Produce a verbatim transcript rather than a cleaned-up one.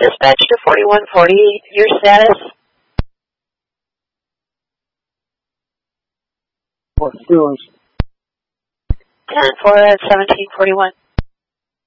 Dispatch to forty-one forty, your status? What, Steelers? ten four at seventeen forty-one.